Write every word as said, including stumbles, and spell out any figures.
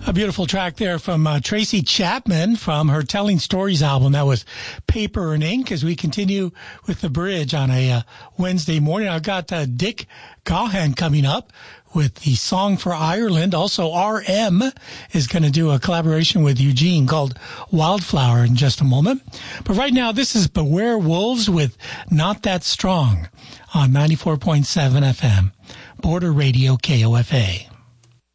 A beautiful track there from uh, Tracy Chapman from her Telling Stories album. That was Paper and Ink. As we continue with the bridge on a uh, Wednesday morning, I've got uh, Dick Gaughan coming up with the Song for Ireland. Also, R M is going to do a collaboration with Eugene called Wildflower in just a moment. But right now, this is Beware Wolves with Not That Strong on ninety-four point seven F M, Border Radio K O F A.